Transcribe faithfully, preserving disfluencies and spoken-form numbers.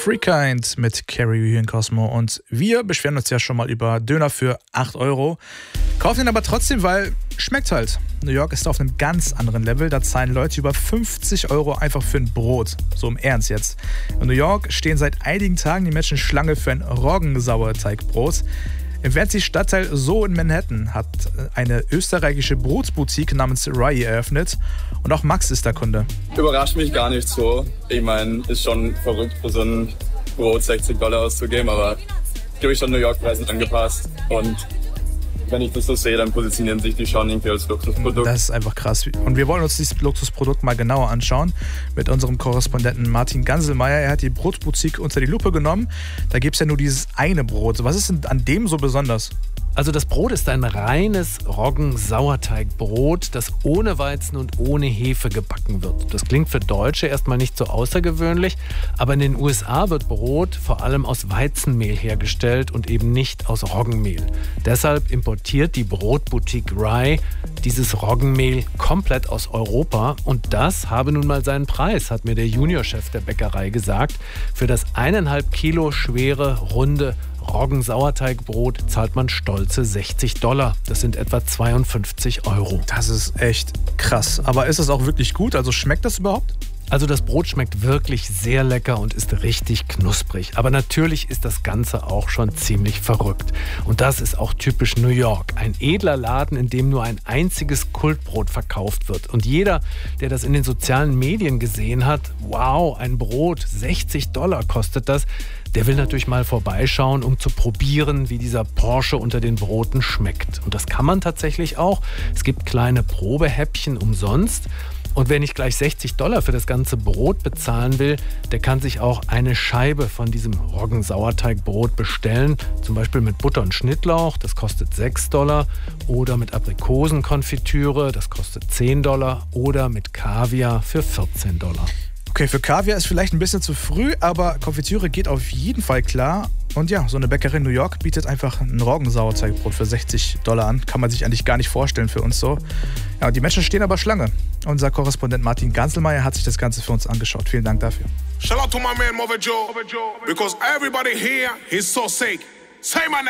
Freekind mit Carrie hier in Cosmo. Und wir beschweren uns ja schon mal über Döner für acht Euro. Kaufen ihn aber trotzdem, weil schmeckt halt. New York ist auf einem ganz anderen Level. Da zahlen Leute über fünfzig Euro einfach für ein Brot. So im Ernst jetzt. In New York stehen seit einigen Tagen die Menschen Schlange für ein Roggensauerteigbrot. Im Fancy-Stadtteil So in Manhattan hat eine österreichische Brotsboutique namens Rye eröffnet. Und auch Max ist der Kunde. Überrascht mich gar nicht so. Ich meine, ist schon verrückt, für so ein Brot sechzig Dollar auszugeben, aber durch schon New York-Preisen angepasst. Und wenn ich das so sehe, dann positionieren sich die schon irgendwie als Luxusprodukt. Das ist einfach krass. Und wir wollen uns dieses Luxusprodukt mal genauer anschauen mit unserem Korrespondenten Martin Ganselmeier. Er hat die Brotboutique unter die Lupe genommen. Da gibt es ja nur dieses eine Brot. Was ist denn an dem so besonders? Also das Brot ist ein reines Roggen-Sauerteigbrot, das ohne Weizen und ohne Hefe gebacken wird. Das klingt für Deutsche erstmal nicht so außergewöhnlich, aber in den U S A wird Brot vor allem aus Weizenmehl hergestellt und eben nicht aus Roggenmehl. Deshalb importiert die Brotboutique Rye dieses Roggenmehl komplett aus Europa und das habe nun mal seinen Preis, hat mir der Juniorchef der Bäckerei gesagt. Für das eineinhalb Kilo schwere, runde Roggensauerteigbrot zahlt man stolze sechzig Dollar. Das sind etwa zweiundfünfzig Euro. Das ist echt krass. Aber ist es auch wirklich gut? Also schmeckt das überhaupt? Also das Brot schmeckt wirklich sehr lecker und ist richtig knusprig. Aber natürlich ist das Ganze auch schon ziemlich verrückt. Und das ist auch typisch New York. Ein edler Laden, in dem nur ein einziges Kultbrot verkauft wird. Und jeder, der das in den sozialen Medien gesehen hat, wow, ein Brot, sechzig Dollar kostet das, der will natürlich mal vorbeischauen, um zu probieren, wie dieser Porsche unter den Broten schmeckt. Und das kann man tatsächlich auch. Es gibt kleine Probehäppchen umsonst. Und wer nicht gleich sechzig Dollar für das ganze Brot bezahlen will, der kann sich auch eine Scheibe von diesem Roggensauerteigbrot bestellen. Zum Beispiel mit Butter und Schnittlauch, das kostet sechs Dollar. Oder mit Aprikosenkonfitüre, das kostet zehn Dollar. Oder mit Kaviar für vierzehn Dollar. Okay, für Kaviar ist vielleicht ein bisschen zu früh, aber Konfitüre geht auf jeden Fall klar. Und ja, so eine Bäckerei in New York bietet einfach ein Roggensauerteigbrot für sechzig Dollar an. Kann man sich eigentlich gar nicht vorstellen für uns so. Ja, und die Menschen stehen aber Schlange. Unser Korrespondent Martin Ganselmeier hat sich das Ganze für uns angeschaut. Vielen Dank dafür. Shout out to my man Mother Joe, because everybody here is so sick. Say my name.